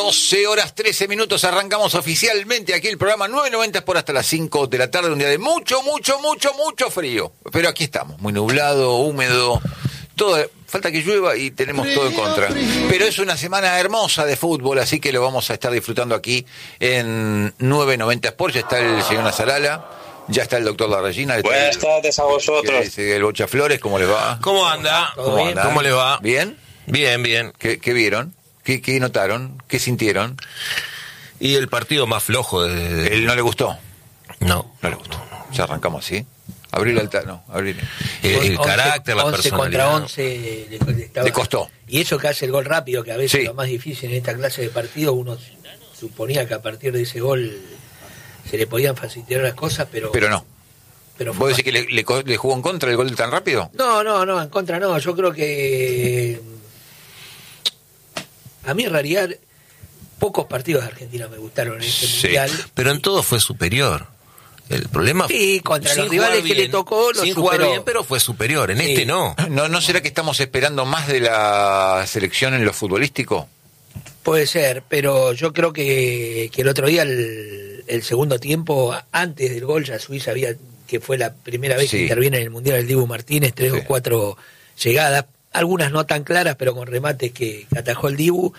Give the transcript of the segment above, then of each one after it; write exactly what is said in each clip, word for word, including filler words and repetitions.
doce horas trece minutos, arrancamos oficialmente aquí el programa nueve noventa por hasta las cinco de la tarde, un día de mucho, mucho, mucho, mucho frío. Pero aquí estamos, muy nublado, húmedo, todo, falta que llueva y tenemos frío, todo en contra. Frío. Pero es una semana hermosa de fútbol, así que lo vamos a estar disfrutando aquí en nueve noventa Sport. Ya está el señor Nazarala, ya está el doctor La Regina. Buenas tardes a vosotros. El Bocha Flores, ¿cómo les va? ¿Cómo anda? ¿Cómo, anda? ¿Cómo le va? ¿Bien? Bien, bien. ¿Qué, qué vieron? ¿Qué, ¿Qué notaron? ¿Qué sintieron? Y el partido más flojo de... ¿Él no le gustó? No. No le gustó. Ya arrancamos así. Abrir el altar, no, abrir. El, el once, carácter, la once personalidad. contra once le, le, estaba, le costó. Y eso que hace el gol rápido, que a veces sí. es lo más difícil en esta clase de partido, uno suponía que a partir de ese gol se le podían facilitar las cosas, pero... Pero no. Pero ¿Vos decís que le, le, le jugó en contra el gol tan rápido? No, no, no, en contra no. Yo creo que... A mí en realidad pocos partidos de Argentina me gustaron en este sí. mundial. Pero en todo fue superior. El problema sí, contra los rivales que le tocó lo sin superó. Jugar bien, pero fue superior. En sí. este no. no. ¿No será que estamos esperando más de la selección en lo futbolístico? Puede ser, pero yo creo que, que el otro día, el, el segundo tiempo, antes del gol, ya Suiza había, que fue la primera vez sí. que interviene en el Mundial el Dibu Martínez, tres sí. o cuatro llegadas, algunas no tan claras, pero con remates que, que atajó el Dibu.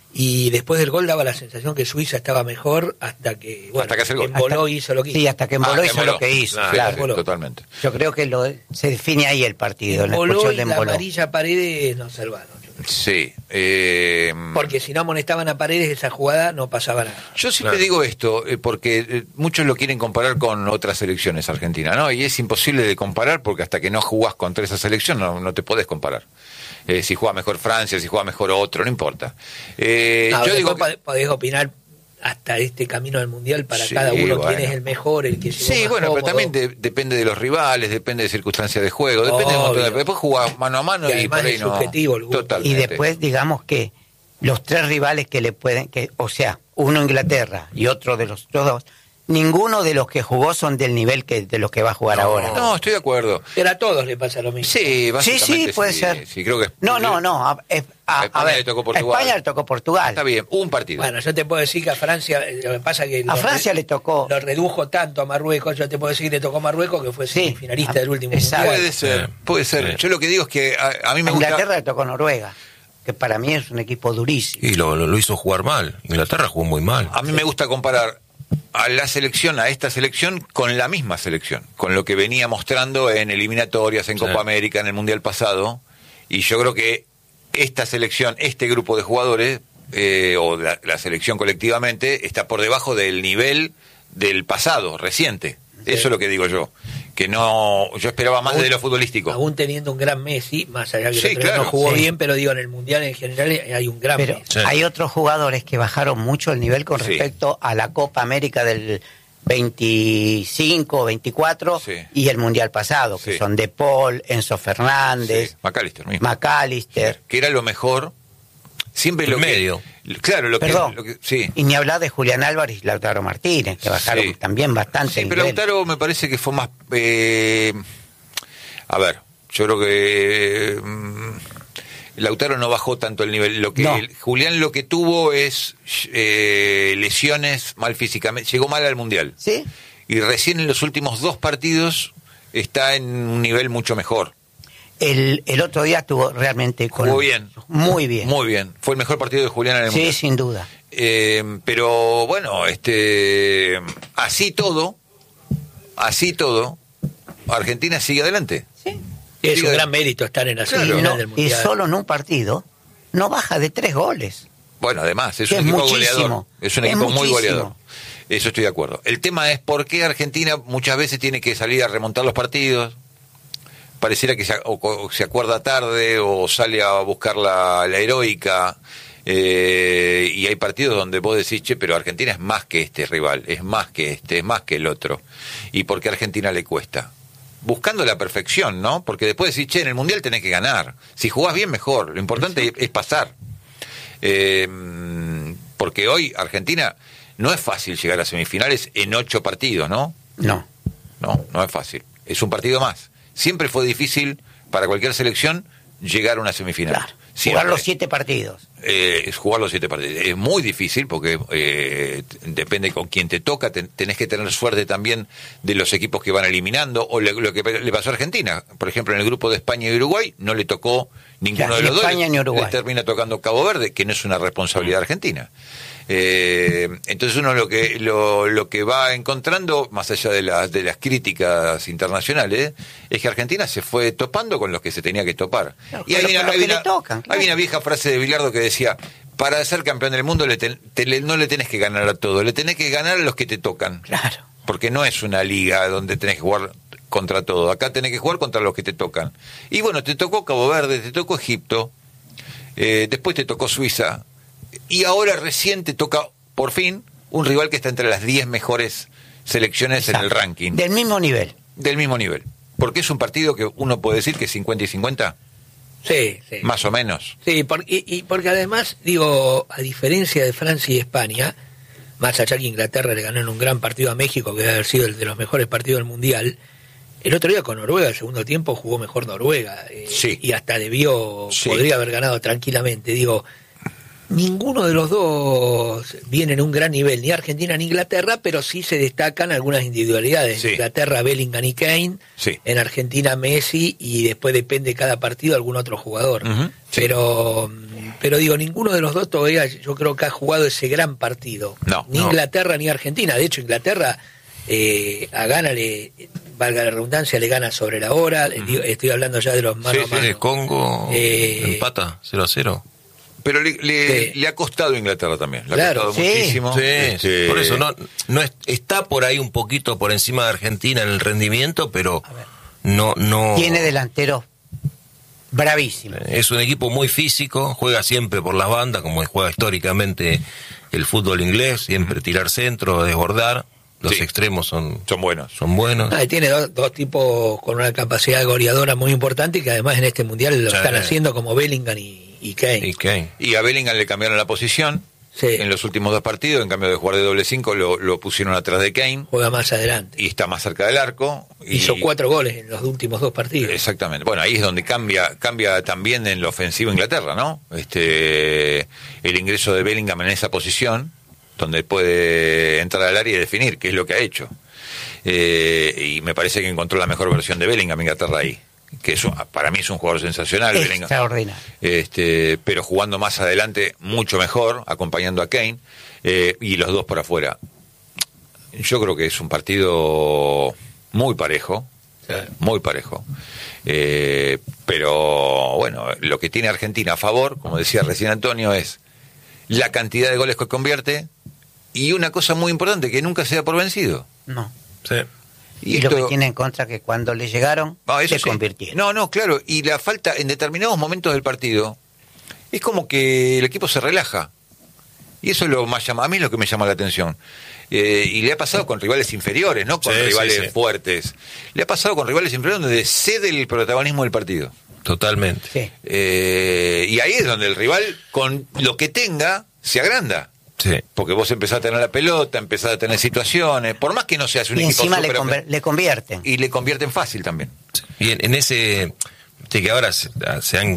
Y después del gol daba la sensación que Suiza estaba mejor hasta que, bueno, hasta que hace el gol. Emboló hasta, hizo lo que hizo. Sí, hasta que Emboló ah, hizo emboló. lo que hizo. Ah, claro, sí, totalmente. Yo creo que lo, se define ahí el partido. Emboló la y la amarilla Paredes nos salvaron. Sí. Eh... Porque si no amonestaban a Paredes esa jugada no pasaba nada. Yo siempre claro. digo esto, eh, porque eh, muchos lo quieren comparar con otras selecciones argentinas, ¿no? Y es imposible de comparar porque hasta que no jugás contra esa selección no, no te podés comparar. Eh, si juega mejor Francia, si juega mejor otro, no importa. Eh, no, yo digo que... podés opinar hasta este camino del mundial para sí, cada uno bueno. quién es el mejor, el que sí, más bueno, cómodo. Pero también de, depende de los rivales, depende de circunstancias de juego, depende de un montón de... Después jugás mano a mano y, y por ahí no. Subjetivo, el Totalmente. Y después digamos que los tres rivales que le pueden, que, o sea, uno Inglaterra y otro de los dos, ninguno de los que jugó son del nivel que de los que va a jugar no, ahora. No, estoy de acuerdo. Pero a todos le pasa lo mismo. Sí, básicamente sí, sí, puede sí, ser. Sí, creo que es... No, no, no. A, a, a, España a ver, le tocó Portugal. A España le tocó Portugal. Está bien, un partido. Bueno, yo te puedo decir que a Francia, lo que pasa que... A Francia re, le tocó... Lo redujo tanto a Marruecos, yo te puedo decir que le tocó a Marruecos, que fue sí, finalista del último exacto. mundial. Puede ser, puede ser. Sí. Yo lo que digo es que a, a mí me a gusta... Inglaterra le tocó Noruega, que para mí es un equipo durísimo. Y lo, lo, lo hizo jugar mal. Inglaterra jugó muy mal. A mí me gusta comparar a la selección, a esta selección, con la misma selección, con lo que venía mostrando en eliminatorias, en Copa sí. América, en el Mundial pasado, y yo creo que esta selección, este grupo de jugadores, eh, o la, la selección colectivamente, está por debajo del nivel del pasado, reciente. Sí. Eso es lo que digo yo, que no, yo esperaba más aún, de lo futbolístico. Aún teniendo un gran Messi, más allá que sí, el claro, no jugó sí. bien, pero digo, en el Mundial en general hay un gran pero Messi. Sí. Hay otros jugadores que bajaron mucho el nivel con sí. respecto a la Copa América del veinticinco, veinticuatro sí. y el Mundial pasado, que sí. son De Paul, Enzo Fernández, sí. McAllister mismo. McAllister. Sí. Que era lo mejor, siempre lo medio. Que, claro, lo Perdón, que, lo que sí. Y ni hablar de Julián Álvarez y Lautaro Martínez, que bajaron sí. también bastante. Sí, pero Lautaro me parece que fue más... Eh, a ver, yo creo que... Eh, Lautaro no bajó tanto el nivel. Lo que no. Julián lo que tuvo es eh, lesiones mal físicamente. Llegó mal al Mundial. Sí. Y recién en los últimos dos partidos está en un nivel mucho mejor. El, el otro día estuvo realmente con... Jugó bien. Muy bien. Muy bien. Fue el mejor partido de Julián en el sí, Mundial. Sí, sin duda. Eh, pero bueno, este así todo, así todo, Argentina sigue adelante. Sí. Es un gran mérito estar en la claro, semifinal no, del Mundial. Y solo en un partido no baja de tres goles. Bueno, además, es que un es equipo muchísimo, goleador. Es un es equipo muchísimo. muy goleador. Eso estoy de acuerdo. El tema es por qué Argentina muchas veces tiene que salir a remontar los partidos. Pareciera que se, o, o se acuerda tarde o sale a buscar la, la heroica. Eh, y hay partidos donde vos decís, che, pero Argentina es más que este rival, es más que este, es más que el otro. ¿Y por qué a Argentina le cuesta? Buscando la perfección, ¿no? Porque después decís, che, en el Mundial tenés que ganar. Si jugás bien, mejor. Lo importante sí. es pasar. Eh, porque hoy Argentina no es fácil llegar a semifinales en ocho partidos, ¿no? No. No, no es fácil. Es un partido más. Siempre fue difícil para cualquier selección llegar a una semifinal. Claro. Siempre. Jugar los siete partidos. Eh, es jugar los siete partidos. Es muy difícil porque eh, depende con quién te toca. Ten, tenés que tener suerte también de los equipos que van eliminando. O le, lo que le pasó a Argentina. Por ejemplo, en el grupo de España y Uruguay no le tocó ninguno ya, de los España dos. Ni Uruguay. Le termina tocando Cabo Verde, que no es una responsabilidad argentina. Eh, entonces uno lo que lo, lo que va encontrando, más allá de las de las críticas internacionales, es que Argentina se fue topando con los que se tenía que topar. No, y hay una, hay, una, tocan, claro. hay una vieja frase de Bilardo que decía: para ser campeón del mundo le ten, te, le, no le tenés que ganar a todo, le tenés que ganar a los que te tocan. Claro. Porque no es una liga donde tenés que jugar contra todo. Acá tenés que jugar contra los que te tocan. Y bueno, te tocó Cabo Verde, te tocó Egipto, eh, después te tocó Suiza. Y ahora recién te toca, por fin, un rival que está entre las diez mejores selecciones Exacto. en el ranking. Del mismo nivel. Del mismo nivel. Porque es un partido que uno puede decir que es cincuenta y cincuenta. Sí, sí. Más o menos. Sí, por, y, y porque además, digo, a diferencia de Francia y España, más allá que Inglaterra le ganó en un gran partido a México, que debe haber sido el de los mejores partidos del Mundial, el otro día con Noruega, el segundo tiempo, jugó mejor Noruega. Eh, sí. Y hasta debió, sí. podría haber ganado tranquilamente. Digo, ninguno de los dos viene en un gran nivel, ni Argentina ni Inglaterra, pero sí se destacan algunas individualidades. Sí. En Inglaterra, Bellingham y Kane, sí. en Argentina, Messi, y después depende cada partido algún otro jugador. Uh-huh. Sí. Pero, pero digo, ninguno de los dos todavía yo creo que ha jugado ese gran partido. No, ni no. Inglaterra ni Argentina. De hecho, Inglaterra eh, a gana le, valga la redundancia, le gana sobre la hora. Uh-huh. Estoy hablando ya de los mano sí, a mano. Sí, el Congo eh, empata cero a cero. Pero le, le, sí. le ha costado a Inglaterra también. Le claro, ha costado sí. muchísimo. Sí, este... por eso no, no es, está por ahí un poquito por encima de Argentina en el rendimiento, pero no, no. Tiene delanteros bravísimos. Es un equipo muy físico, juega siempre por las bandas, como juega históricamente el fútbol inglés, siempre tirar centro, desbordar. Los sí. extremos son, son buenos. Son buenos. Ah, tiene dos, dos tipos con una capacidad goleadora muy importante y que además en este mundial lo sí. están haciendo, como Bellingham y, y Kane. Y Kane. Y a Bellingham le cambiaron la posición sí. en los últimos dos partidos, en cambio de jugar de doble cinco lo, lo pusieron atrás de Kane. Juega más adelante. Y está más cerca del arco. Y... hizo cuatro goles en los últimos dos partidos. Exactamente. Bueno, ahí es donde cambia cambia también en lo ofensivo Inglaterra, ¿no? Este el ingreso de Bellingham en esa posición, donde puede entrar al área y definir, que es lo que ha hecho. Eh, y me parece que encontró la mejor versión de Bellingham Inglaterra ahí, que es un, para mí es un jugador sensacional. Extraordinario. Este, pero jugando más adelante mucho mejor, acompañando a Kane, eh, y los dos por afuera. Yo creo que es un partido muy parejo, sí. muy parejo. Eh, pero bueno, lo que tiene Argentina a favor, como decía recién Antonio, es la cantidad de goles que convierte y una cosa muy importante, que nunca se da por vencido. No. Sí. Y, y esto, lo que tiene en contra que cuando le llegaron, no, eso se sí. convirtieron. No, no, claro. Y la falta en determinados momentos del partido es como que el equipo se relaja. Y eso es lo más llama, a mí es lo que me llama la atención. Eh, y le ha pasado con rivales inferiores, no con sí, rivales sí, sí. fuertes. Le ha pasado con rivales inferiores donde cede el protagonismo del partido. Totalmente. Sí. Eh, y ahí es donde el rival, con lo que tenga, se agranda. Sí. Porque vos empezás a tener la pelota, empezás a tener situaciones, por más que no seas un y equipo encima super, le, conver- le convierten. Y le convierten fácil también. Y en, en ese, de que ahora se, se han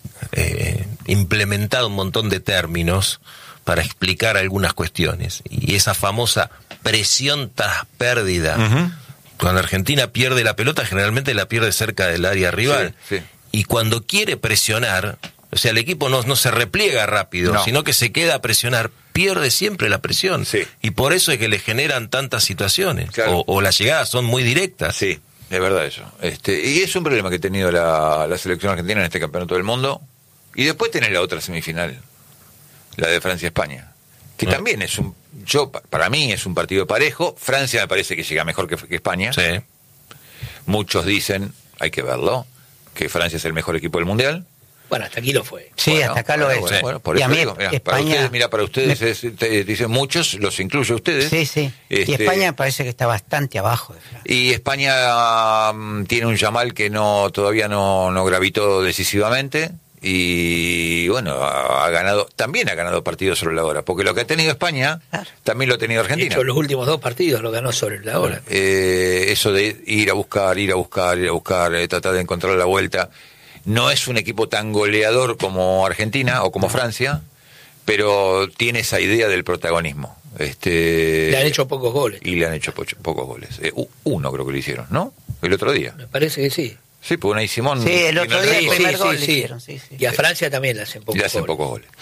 eh, implementado un montón de términos para explicar algunas cuestiones. Y esa famosa presión tras pérdida. Uh-huh. Cuando Argentina pierde la pelota, generalmente la pierde cerca del área rival. Sí, sí. Y cuando quiere presionar, o sea, el equipo no, no se repliega rápido, no. sino que se queda a presionar, pierde siempre la presión. Sí. Y por eso es que le generan tantas situaciones. Claro. O, o las llegadas son muy directas. Sí, es verdad eso. Este, y es un problema que ha tenido la, la selección argentina en este campeonato del mundo. Y después tenés la otra semifinal, la de Francia-España, que ¿no? también es un, yo para mí es un partido parejo. Francia me parece que llega mejor que, que España. Sí. Muchos dicen, hay que verlo, que Francia es el mejor equipo del mundial. Bueno, hasta aquí lo fue. Sí, bueno, hasta acá bueno, lo es. Bueno, bueno, por y eso a mí digo, mira, España, para ustedes, mira, para ustedes me, es, te, dicen muchos, los incluyo a ustedes. Sí, sí. Este, y España me parece que está bastante abajo de Francia. Y España um, tiene un Yamal que no todavía no, no gravitó decisivamente. Y bueno, ha, ha ganado, también ha ganado partidos sobre la hora, porque lo que ha tenido España, claro. también lo ha tenido Argentina. De hecho, los últimos dos partidos lo ganó sobre la hora. Eh, eso de ir a buscar, ir a buscar, ir a buscar, eh, tratar de encontrar la vuelta. no es un equipo tan goleador como Argentina o como Francia, pero tiene esa idea del protagonismo. Este, le han hecho pocos goles. Y le han hecho pocho, pocos goles. Eh, uno creo que lo hicieron, ¿no? El otro día. Me parece que sí. Sí, porque Unai Simón... Sí, el otro día el primer sí, gol sí, le hicieron, sí, sí. Y a Francia también le hacen pocos goles. Le hacen goles. pocos goles.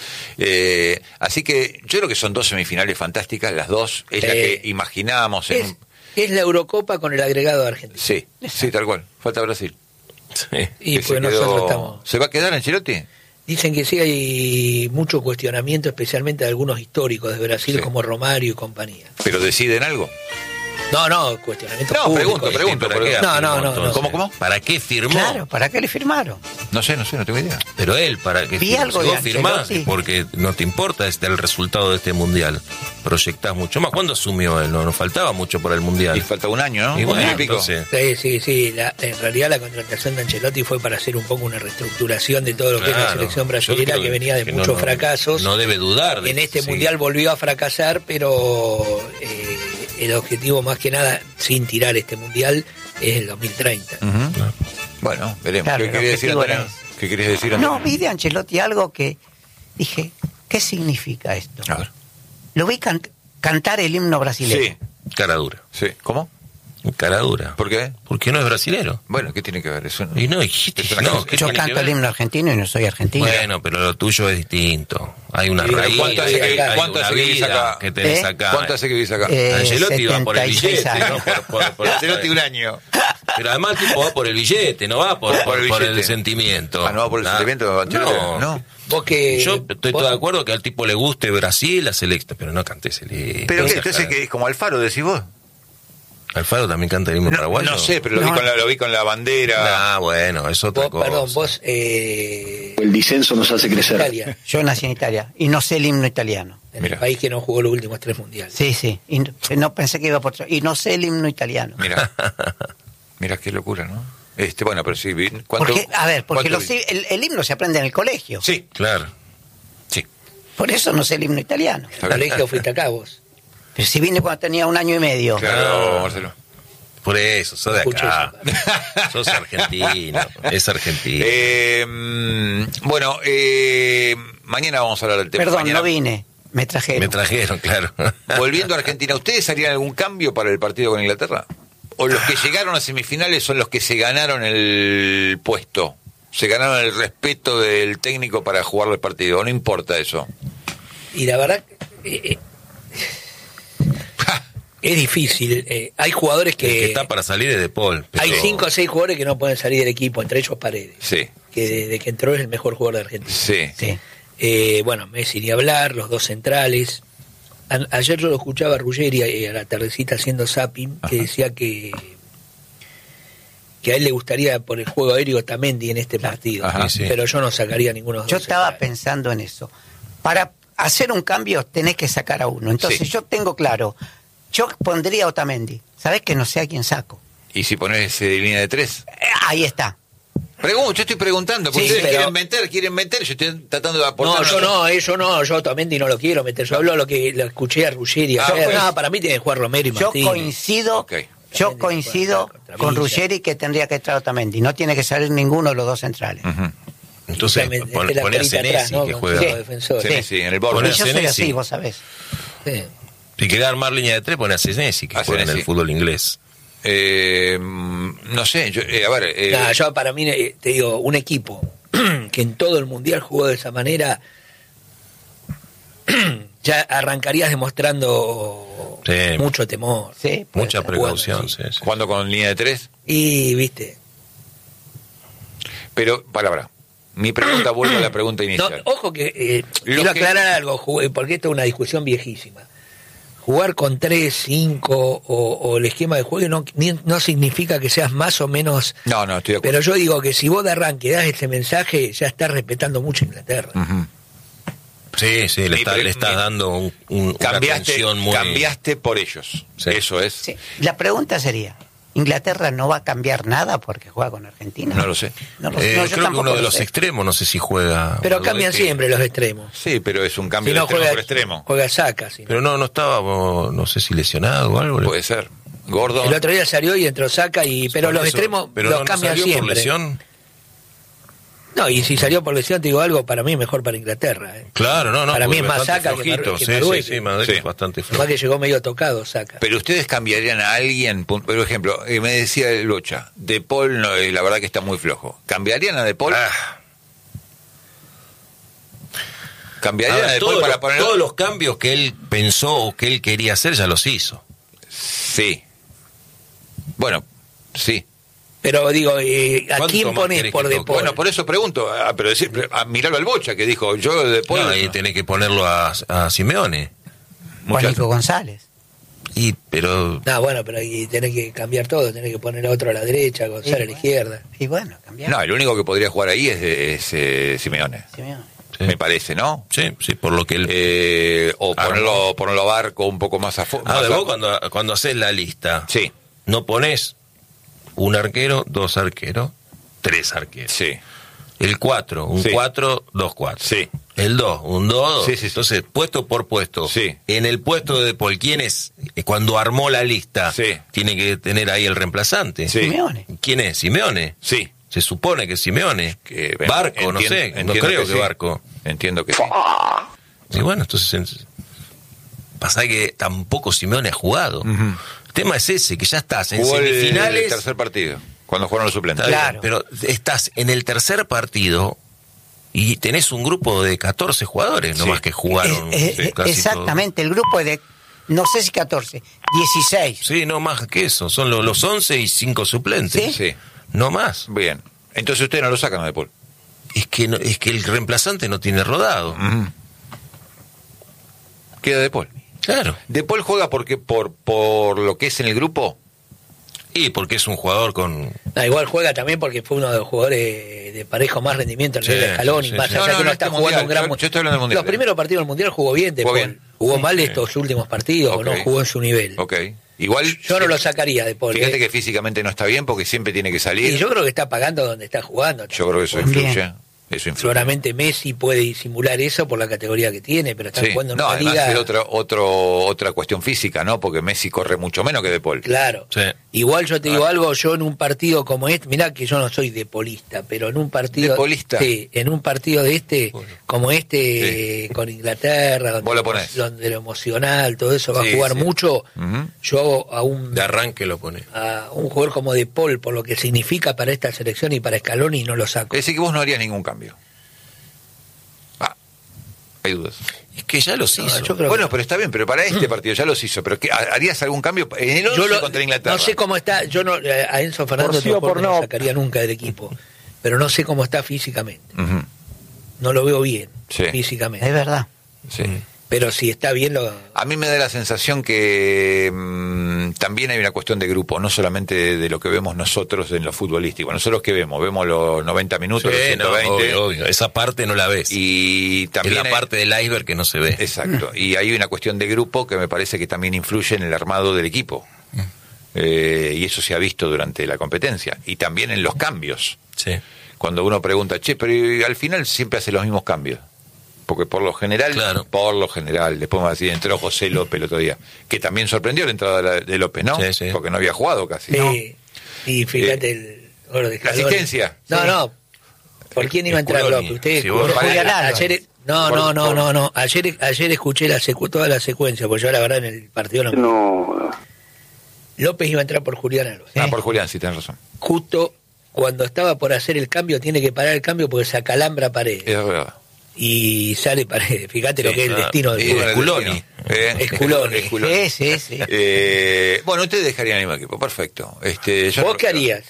Eh, así que yo creo que son dos semifinales fantásticas, las dos. Es eh, la que imaginábamos. En es, un... es la Eurocopa con el agregado de Argentina. Sí, sí, tal cual. Falta Brasil. Sí. Y pues nosotros estamos... ¿Se va a quedar Ancelotti? Dicen que sí, hay mucho cuestionamiento, especialmente de algunos históricos de Brasil, sí, como Romario y compañía. ¿Pero deciden algo? No, no, cuestionamiento No, público, pregunto, pregunto. ¿Para qué no, no, no, no. ¿Cómo, cómo? ¿Para qué firmó? Claro, ¿para qué le firmaron? No sé, no sé, no tengo idea. Pero él, ¿para qué Vi firmó? algo Si de vos firmás, Ancelotti. porque no te importa este, el resultado de este mundial. Proyectás mucho más. ¿Cuándo asumió él? No nos faltaba mucho para el mundial. Y falta un año, ¿no? Y bueno, un año y pico. entonces... Sí, sí, sí. La, en realidad la contratación de Ancelotti fue para hacer un poco una reestructuración de todo lo Claro, que es la selección brasileña, que, que venía de que muchos no, no, fracasos. No debe dudar. De, en este sí. mundial volvió a fracasar, pero eh, el objetivo más que nada, sin tirar este mundial, es el dos mil treinta. Uh-huh. No. Bueno, veremos. Claro, ¿Qué querías decir, Antonio? ¿Qué querías decir, Antonio? No, vi de Ancelotti algo que dije, ¿qué significa esto? A ver. Lo vi can- cantar el himno brasileño. Sí. Cara dura. Sí. ¿Cómo? Cara dura. ¿Por qué? Porque no es brasilero. Bueno, ¿qué tiene que ver eso? Y no, dijiste, Es una no, cosa- ¿qué Yo tiene que canto ver? el himno argentino y no soy argentino. Bueno, pero lo tuyo es distinto. Hay una Sí, raíz, ¿cuánto hace hay, que- hay cuánto una hace que vivís vida acá? que tenés ¿Eh? acá. ¿Cuánto hace que vivís acá? Eh, Ancelotti va por el setenta y seis billete, años. ¿no? Por, por, por- Ancelotti un año. Pero además el tipo va por el billete, no va por, Por por, el por el billete. sentimiento. Ah, ¿no va por el Ah, sentimiento, Ancelotti? No. No. Vos que, Yo estoy vos- todo de acuerdo que al tipo le guste Brasil, la selecta, pero no cantes el himno. ¿Pero qué? Esa Entonces, cara. que es como Alfaro, decís vos. ¿Alfaro también canta el himno No, paraguayo? no sé, pero lo, vi No. con la, lo vi con la bandera. Ah, bueno, es otra vos, cosa. perdón, vos... Eh, El disenso nos hace crecer. Italia, Yo nací en Italia y no sé el himno italiano. en Mira. el país que no jugó los últimos tres mundiales. Sí, sí. Y no, no pensé que iba por otro- y no sé el himno italiano. Mira. Mira qué locura, ¿no? Este, bueno, pero sí. vi- ¿cuánto- Porque, a ver, porque cuánto los vi? hi- el, el himno se aprende en el colegio. Sí, Claro. sí. Por eso no sé el himno italiano. Está ¿Al bien. colegio fuiste acá vos? Pero si vine cuando tenía un año y medio. Claro, Ah. Marcelo. Por eso, sos de Escucho acá. Sos argentino, es argentino. Eh, mm, bueno, eh, mañana vamos a hablar del tema. Perdón, Mañana- no vine. Me trajeron. Me trajeron, claro. Volviendo a Argentina, ¿ustedes harían algún cambio para el partido con Inglaterra? ¿O los que llegaron a semifinales son los que se ganaron el puesto? ¿Se ganaron el respeto del técnico para jugar el partido? ¿O no importa eso? Y la verdad, eh, eh, es difícil. eh, hay jugadores El que que... está para salir es de Paul. pero- Hay cinco o seis jugadores que no pueden salir del equipo, entre ellos Paredes, Sí, que desde que entró es el mejor jugador de Argentina. sí. Sí. Eh, bueno, Messi ni hablar, los dos centrales. A- ayer yo lo escuchaba a Ruggeri eh, a la tardecita haciendo zapping, que Ajá. decía que que a él le gustaría por el juego aéreo Tamendi en este partido, Ajá. Sí, sí. pero yo no sacaría ninguno de los Yo dos estaba centrales. pensando en eso. Para hacer un cambio tenés que sacar a uno. Entonces Sí. yo tengo claro. Yo pondría a Otamendi. ¿Sabés que no sé a quién saco? ¿Y si pones eh, línea de tres? Eh, ahí está. Pregunto, yo estoy preguntando, porque Sí, ustedes pero- quieren meter, quieren meter, yo estoy tratando de aportar. No, yo una- no, eh, yo no, yo Otamendi no lo quiero meter. Yo hablo lo que lo escuché a Ruggeri. Ah, ayer. pues. No, para mí tiene que jugar Romero y Yo Martínez. coincido. Ok. Yo Otamendi coincido puede estar contra con Villa. Ruggeri que tendría que estar Otamendi. No tiene que salir ninguno de los dos centrales. Ujú. Entonces, Me- pon, este la poné a perita Senesi, atrás, ¿no? que Con juega. cinco defensores. Sí, sí, en el borde. Poné Y a yo soy Senesi. así, vos sabés. Sí. Si querés armar línea de tres, pone a Senesi, que A juega en Senesi. el fútbol inglés. Eh, mm, no sé, yo, eh, a ver. eh, Nah, yo para mí, eh, te digo, un equipo que en todo el mundial jugó de esa manera, ya arrancarías demostrando Sí. mucho temor. Sí, puede Mucha ser. precaución, Bueno, sí, sí. Jugando con línea de tres. Y, viste, Pero, palabra. Mi pregunta vuelve a la pregunta no, inicial. ojo que eh, Los quiero que- aclarar algo, jugué- porque esto es una discusión viejísima. Jugar con tres, cinco o, o el esquema de juego no, ni- no significa que seas más o menos. No, no, estoy de acuerdo. Pero yo digo que si vos de arranque das ese mensaje, ya estás respetando mucho a Inglaterra. Ujú. Sí, sí, le, Sí, está- pero- le estás dando un, un- una Cambiaste, atención muy... cambiaste por ellos. Sí. Eso es. Sí. La pregunta sería, ¿Inglaterra no va a cambiar nada porque juega con Argentina? No lo sé. No lo- Eh, no, yo creo que tampoco uno de lo los sé. extremos, no sé si juega... Pero Rodríguez. cambian siempre los extremos. Sí, pero es un cambio Si no de extremo juega, por extremo. juega saca. si no. Pero no, no estaba, o no sé si lesionado o algo. Puede ser. Gordon. El otro día salió y entró saca, y pero Por los eso, extremos pero los no, no cambian salió por siempre. lesión. No, y si salió por lesión, te digo algo, para mí es mejor para Inglaterra. ¿eh? Claro, no, no. Para mí es más Saka que, Mar- que sí, Madueque. Sí, sí, Madueque Sí. es bastante flojo. Además que llegó medio tocado, Saka. Pero ustedes cambiarían a alguien, por ejemplo, eh, me decía el Locha, De Paul, no, eh, la verdad que está muy flojo. ¿Cambiarían a De Paul? Ah. ¿Cambiarían Ahora, a De todos, Paul para los, poner...? todos los cambios que él pensó o que él quería hacer ya los hizo. Sí. Bueno, sí. Pero digo, eh, ¿a ¿Cuánto quién más pones querés por que De toque? Paul? Bueno, por eso pregunto, ah, pero decir, a, mirarlo al Bocha, que dijo, yo De Paul... No, ahí tenés que ponerlo a, a Simeone. Juan Nico González. Y, pero... No, bueno, pero ahí tenés que cambiar todo, tenés que poner a otro a la derecha, González Sí, a la izquierda. Y bueno, cambiar. No, el único que podría jugar ahí es, es eh, Simeone, Simeone. Sí. me parece, ¿no? Sí, sí, por lo que él... Eh, o Armó. ponerlo, ponerlo a Barco un poco más a fondo. Ah, vos cuando, cuando haces la lista, Sí, no pones un arquero, dos arqueros, tres arqueros. sí, El cuatro, un Sí. cuatro, dos cuatro. sí. El dos, un dos, dos. Sí, sí, sí. Entonces, puesto por puesto. Sí. En el puesto de De Paul, ¿quién es? Eh, Cuando armó la lista, Sí. tiene que tener ahí el reemplazante. Sí. Simeone. ¿Quién es? Simeone. Sí. Se supone que es Simeone. Que, Barco, no entiendo- sé. No entiendo creo que, sí. Barco. Entiendo que sí. Y bueno, entonces... en- Pasa que tampoco Simeone ha jugado. Ujú. El tema es ese, que ya estás en Jugó el- semifinales... el tercer partido, cuando jugaron los suplentes. Está bien, Claro. pero estás en el tercer partido y tenés un grupo de catorce jugadores, no Sí. más que jugaron. Eh, sí, eh, casi exactamente, el grupo es de, no sé si catorce, dieciséis. todos. Sí, no más que eso. Son lo- los once y cinco suplentes. ¿Sí? Sí. No más. Bien. Entonces ustedes no lo sacan a De Paul. Es que, no- es que el reemplazante no tiene rodado. Ujú. Queda De Paul. Claro. ¿De Paul juega porque por, por lo que es en el grupo? Y porque es un jugador con... No, igual juega también porque fue uno de los jugadores de parejo más rendimiento en Sí, el de Scaloni, sí, más sí. allá No, que no, no, no, está este jugando mundial, un gran yo- mu- yo estoy hablando del mundial. Los primeros partidos del mundial jugó bien, De Jugó Paul. bien. Jugó Sí, mal sí. estos últimos partidos, Ok. no jugó en su nivel. Ok. Igual... Yo no lo sacaría De Paul. Fíjate ¿eh? que físicamente no está bien porque siempre tiene que salir. Y yo creo que está pagando donde está jugando. Yo creo que eso Bien. influye. Eso influye. Seguramente Messi puede disimular eso por la categoría que tiene, pero está Sí. jugando en No, una además liga... es otro, otro, otra cuestión física, ¿no? Porque Messi corre mucho menos que De Paul. Claro. Sí. Igual yo te digo Ah. algo, yo en un partido como este, mirá que yo no soy depolista, pero en un partido... ¿Depolista? Sí, en un partido de este, Bueno. como este, con Inglaterra, donde, Vos lo ponés. donde lo emocional, todo eso va Sí, a jugar sí. mucho, Ujú. yo a un, De arranque lo pone. a un jugador como De Paul, por lo que significa para esta selección y para Scaloni, no lo saco. Es decir, que vos no harías ningún cambio. Ah, hay dudas. Es que ya los No, hizo. yo creo Bueno, que- pero está bien, pero para este partido ya los hizo. ¿Pero qué, harías algún cambio en el once yo lo- contra Inglaterra? no sé cómo está, yo no, a Enzo Fernández Por sí o tampoco por no lo no. sacaría nunca del equipo, pero no sé cómo está físicamente, Ujú. no lo veo bien Sí. físicamente. Es verdad. Sí. Pero si está bien, lo... A mí me da la sensación que mm, también hay una cuestión de grupo, no solamente de, de lo que vemos nosotros en lo futbolístico. Nosotros que vemos, vemos los noventa minutos, los Sí, no, ciento veinte, obvio, obvio. Esa parte no la ves. y también es la hay- parte del iceberg que no se ve. Exacto, y hay una cuestión de grupo que me parece que también influye en el armado del equipo. Eh, y eso se ha visto durante la competencia. Y también en los cambios. Sí. Cuando uno pregunta, che, pero y al final siempre hace los mismos cambios. Porque por lo general, Claro. por lo general, después me va a decir, entró José López el otro día, que también sorprendió la entrada de, la- de López, ¿no? Sí, sí. Porque no había jugado casi. Sí, y fíjate el gol de La Scaloni. asistencia. No, Sí. no. ¿Por quién iba a entrar Scoloni. López? Usted Si vos- Julián Álvarez. ayer, no, Por- no, no, por- no, no. Ayer, ayer escuché la secu- toda la secuencia, porque yo la verdad en el partido no. No, López iba a entrar por Julián Álvarez. Ah, por Julián, sí, tenés razón. Justo cuando estaba por hacer el cambio, tiene que parar el cambio porque se acalambra Paredes. Es verdad. Y sale Paredes. Fíjate lo Sí, que es el claro. destino del Y Es bueno, el Scoloni. destino. Eh, Scoloni. Scoloni. Sí, sí, sí. Eh, bueno, ustedes dejarían el mismo equipo, perfecto. Este, yo ¿Vos no- qué harías?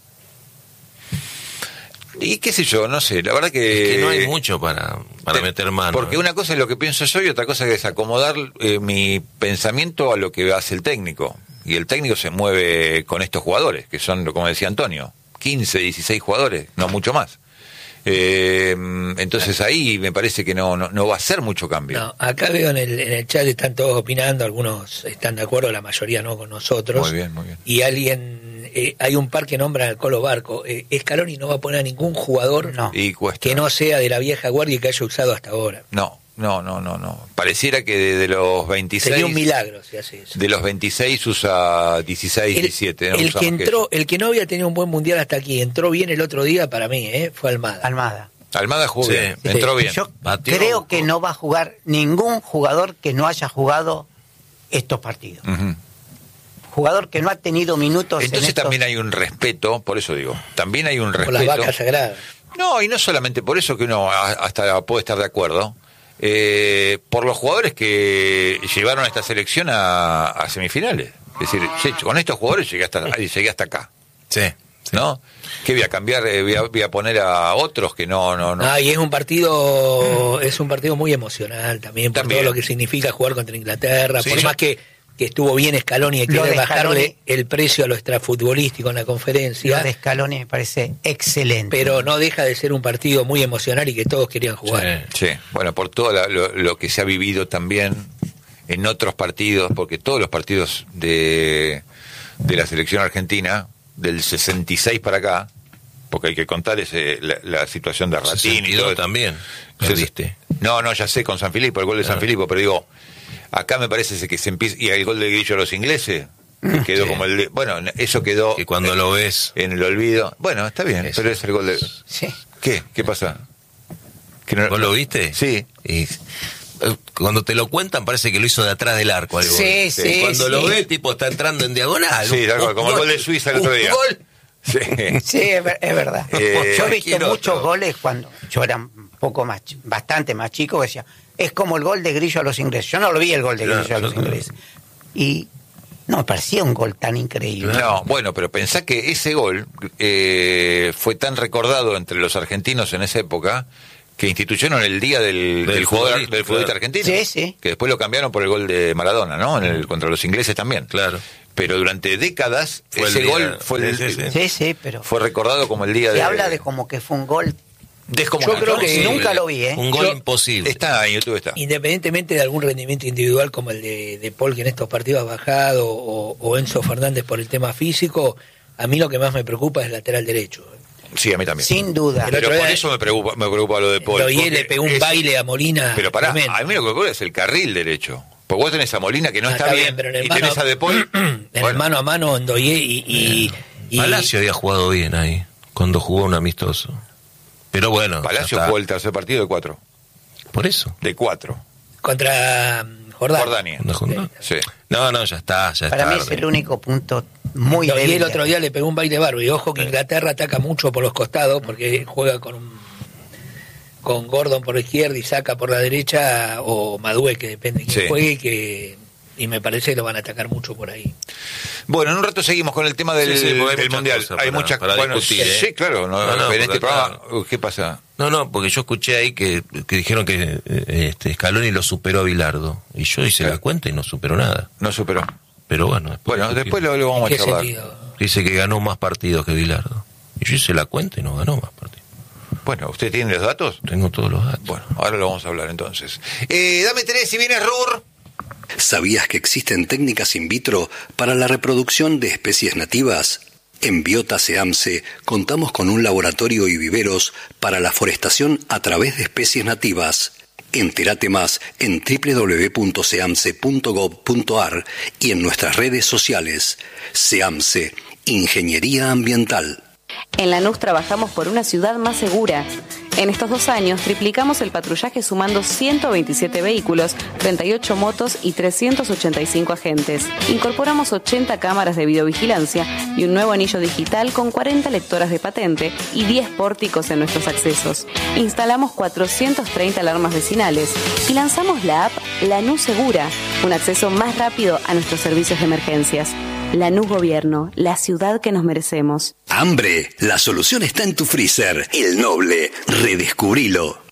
Y qué sé yo, no sé, la verdad que... Es que no hay mucho para, para Te- meter mano. Porque ¿eh? una cosa es lo que pienso yo y otra cosa es acomodar eh, mi pensamiento a lo que hace el técnico. Y el técnico se mueve con estos jugadores, que son, como decía Antonio, quince, dieciséis jugadores, no mucho más. Eh, entonces ahí me parece que no, no, no va a ser mucho cambio. No, acá veo en el, en el chat están todos opinando, algunos están de acuerdo, la mayoría no con nosotros. Muy bien, muy bien. Y alguien, eh, hay un par que nombra al Colo Barco. Eh, Scaloni no va a poner a ningún jugador No. Y cuesta. que no sea de la vieja guardia y que haya usado hasta ahora. No, no, no, no, no. Pareciera que de, de los veintiséis... Sería un milagro si hace eso. De los veintiséis usa dieciséis, el, diecisiete. ¿no? El que entró, que el que no había tenido un buen mundial hasta aquí, entró bien el otro día para mí, ¿eh? Fue Almada. Almada. Almada jugó Sí. bien, entró bien. Yo Batió. creo que no va a jugar ningún jugador que no haya jugado estos partidos. Uh-huh. Jugador que no ha tenido minutos. Entonces en estos... también hay un respeto, por eso digo, también hay un Por respeto. las vacas sagradas. No, y no solamente por eso, que uno hasta puede estar de acuerdo, eh, por los jugadores que llevaron a esta selección a, a semifinales. Es decir, che, con estos jugadores llegué hasta, llegué hasta acá. Sí. ¿No? ¿Qué voy a cambiar? Eh, voy, a, voy a poner a otros que no, no, no. Ah, y es un partido, es un partido muy emocional también, por También. todo lo que significa jugar contra Inglaterra, Sí, por yo- más que, que estuvo bien Scaloni y Lo quiere de bajarle Scaloni- el precio a lo extrafutbolístico en la Lo conferencia, de Scaloni me parece excelente. pero no deja de ser un partido muy emocional y que todos querían jugar. Sí. Sí, bueno, por todo la- lo, lo que se ha vivido también en otros partidos, porque todos los partidos de, de la selección argentina, del sesenta y seis para acá, porque hay que contar ese, la, la situación de Ratín y sesenta y dos todo. también. Se- Perdiste. No, no, ya sé, con San Filipo, el gol de San Claro. Filipo, pero digo, acá me parece que se empieza, y el gol de Grillo a los ingleses, que quedó Sí. como el de, bueno, eso quedó Que cuando lo ves. en el olvido. Bueno, está bien, Eso. pero es el gol de... Sí. ¿Qué? ¿Qué pasa? ¿Que no- ¿Vos lo viste? Sí. Y, eh, cuando te lo cuentan parece que lo hizo de atrás del arco. Algo. Sí, sí, Cuando sí. lo ves, tipo, está entrando en diagonal. Sí, Un- tal cual, un como el gol de Suiza el otro un día. gol. Sí. Sí, es, ver- es verdad. Eh, yo he visto cualquier muchos otro. goles cuando yo era un poco más, ch- bastante más chico, que decía, es como el gol de Grillo a los ingleses. Yo no lo vi el gol de Claro, Grillo a los yo no. ingleses. Y no me parecía un gol tan increíble. No, bueno, pero pensá que ese gol eh, fue tan recordado entre los argentinos en esa época que instituyeron el día del, Del del jugador futbolista, del futbolista claro. argentino. Sí, sí. Que después lo cambiaron por el gol de Maradona, ¿no? En el, contra los ingleses también. Claro. Pero durante décadas Fue el ese día- gol fue, el- sí, sí, sí. Sí, sí, pero fue recordado como el día se de... habla de como que fue un gol. descomunal. Yo creo que- Imposible. nunca lo vi, ¿eh? Un gol Yo- imposible. Está en YouTube, está. Independientemente de algún rendimiento individual como el de, de Paul, que en estos partidos ha bajado, o, o Enzo Fernández por el tema físico, a mí lo que más me preocupa es el lateral derecho. Sí, a mí también. Sin duda. El Pero otro por día- eso me preocupa, me preocupa lo de Paul. Loyer porque le pegó un es- baile a Molina. Pero pará, tremendo. a mí lo que me preocupa es el carril derecho. Porque vos tenés a Molina que no Ah, está, bien, pero en el y mano- tenés a De Paul. en el bueno, mano a mano Ndoye y, y, y- Palacio había jugado bien ahí, cuando jugó un amistoso. Pero bueno. ya Palacio está. jugó el tercer partido de cuatro. Por eso. De cuatro. contra um, Jordania. Jordania. ¿No jugó? Sí. No, no, ya está, ya Para está. mí es el único punto muy Ndoye débil. el otro día le pegó un baile bárbaro. Y ojo que Inglaterra ataca mucho por los costados porque juega con un con Gordon por la izquierda y saca por la derecha, o Madué, que depende de quién Sí. juegue, que y me parece que lo van a atacar mucho por ahí. Bueno, en un rato seguimos con el tema del, Sí, sí, porque hay del muchas Mundial. cosas Hay para- muchas para bueno, discutir, sí, ¿eh? sí, claro. No, No, no, en porque este programa, claro. ¿qué pasa? No, no, porque yo escuché ahí que, que dijeron que eh, este Scaloni lo superó a Bilardo. Y yo hice Claro. la cuenta y no superó nada. No superó. Pero bueno, después, Bueno, después lo, lo vamos a ¿Qué charlar. sentido? dice que ganó más partidos que Bilardo. Y yo hice la cuenta y no ganó más partidos. Bueno, ¿usted tiene los datos? Tengo todos los datos. Bueno, ahora lo vamos a hablar entonces. Eh, dame tres si vienes, Rur. ¿Sabías que existen técnicas in vitro para la reproducción de especies nativas? En Biota SEAMSE contamos con un laboratorio y viveros para la forestación a través de especies nativas. Entérate más en doble u doble u doble u punto seamse punto gov punto ar y en nuestras redes sociales. SEAMSE, Ingeniería Ambiental. En Lanús trabajamos por una ciudad más segura. En estos dos años triplicamos el patrullaje sumando ciento veintisiete vehículos, treinta y ocho motos y trescientos ochenta y cinco agentes. Incorporamos ochenta cámaras de videovigilancia y un nuevo anillo digital con cuarenta lectoras de patente y diez pórticos en nuestros accesos. Instalamos cuatrocientas treinta alarmas vecinales y lanzamos la app Lanús Segura, un acceso más rápido a nuestros servicios de emergencias. Lanús Gobierno, la ciudad que nos merecemos. Hambre, la solución está en tu freezer. El Noble, redescubrilo.